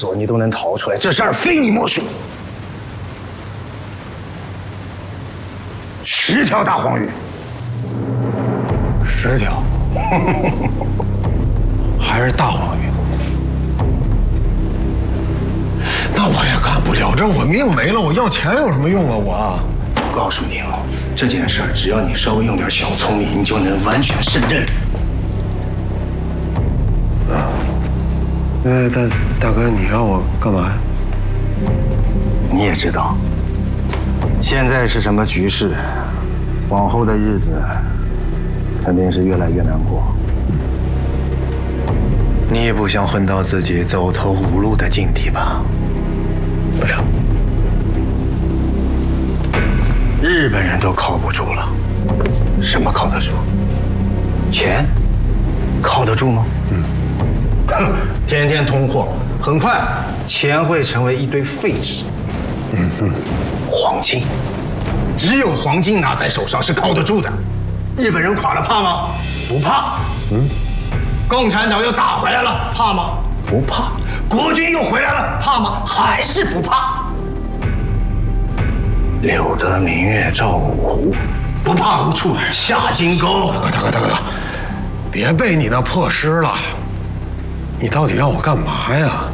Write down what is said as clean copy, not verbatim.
锁你都能逃出来，这事儿非你莫属。10条大黄鱼 ，10条，还是大黄鱼？那我也干不了，这我命没了，我要钱有什么用啊？我告诉你啊，这件事儿只要你稍微用点小聪明，你就能完全胜任。 大哥，你让我干嘛呀？ 你也知道，现在是什么局势，往后的日子肯定是越来越难过。你也不想混到自己走投无路的境地吧？ 不想。 日本人都靠不住了，什么靠得住？钱靠得住吗？哼，天天通货，很快钱会成为一堆废纸。黄金，只有黄金拿在手上是靠得住的。日本人垮了怕吗？不怕。共产党又打回来了，怕吗？不怕。国军又回来了，怕吗？还是不怕。柳得明月照五湖，不怕无处下金钩。 大哥，别背你那破诗了，你到底让我干嘛呀？